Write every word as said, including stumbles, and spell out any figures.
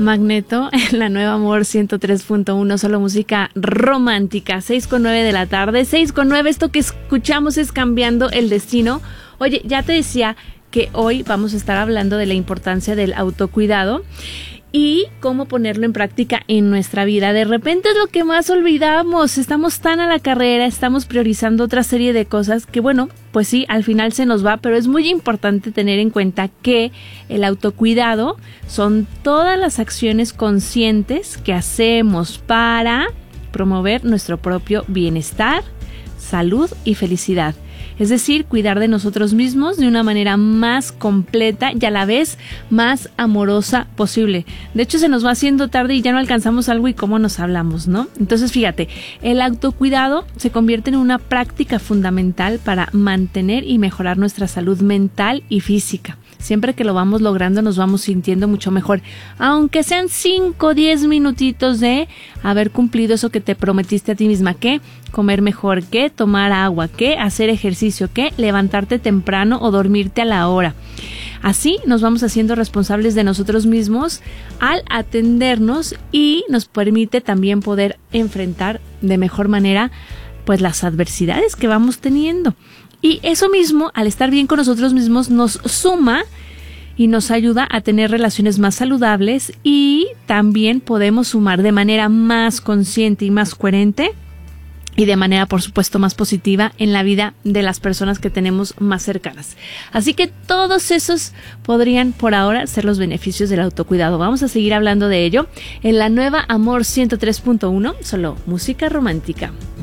Magneto en la nueva Amor ciento tres punto uno, solo música romántica, seis con nueve de la tarde, seis con nueve, esto que escuchamos es Cambiando el Destino. Oye, ya te decía que hoy vamos a estar hablando de la importancia del autocuidado y cómo ponerlo en práctica en nuestra vida. De repente es lo que más olvidamos, estamos tan a la carrera, estamos priorizando otra serie de cosas que, bueno, pues sí, al final se nos va, pero es muy importante tener en cuenta que el autocuidado son todas las acciones conscientes que hacemos para promover nuestro propio bienestar, salud y felicidad. Es decir, cuidar de nosotros mismos de una manera más completa y a la vez más amorosa posible. De hecho, se nos va haciendo tarde y ya no alcanzamos algo y cómo nos hablamos, ¿no? Entonces, fíjate, el autocuidado se convierte en una práctica fundamental para mantener y mejorar nuestra salud mental y física. Siempre que lo vamos logrando nos vamos sintiendo mucho mejor, aunque sean cinco o diez minutitos de haber cumplido eso que te prometiste a ti misma, que comer mejor, que tomar agua, que hacer ejercicio, que levantarte temprano o dormirte a la hora. Así nos vamos haciendo responsables de nosotros mismos al atendernos y nos permite también poder enfrentar de mejor manera pues las adversidades que vamos teniendo. Y eso mismo, al estar bien con nosotros mismos, nos suma y nos ayuda a tener relaciones más saludables y también podemos sumar de manera más consciente y más coherente y de manera, por supuesto, más positiva en la vida de las personas que tenemos más cercanas. Así que todos esos podrían por ahora ser los beneficios del autocuidado. Vamos a seguir hablando de ello en la nueva Amor ciento tres punto uno, solo música romántica.